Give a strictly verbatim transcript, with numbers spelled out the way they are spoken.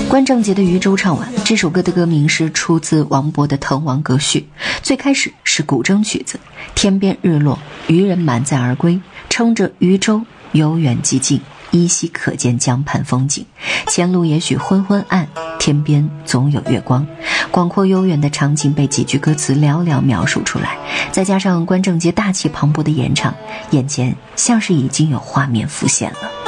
关正杰的渔舟唱完，这首歌的歌名是出自王勃的《滕王阁序》，最开始是古筝曲子，天边日落，渔人满载而归，撑着渔舟悠远寂静，依稀可见江畔风景，前路也许昏昏暗，天边总有月光，广阔悠远的场景被几句歌词寥寥描述出来，再加上关正杰大气磅礴的演唱，眼前像是已经有画面浮现了。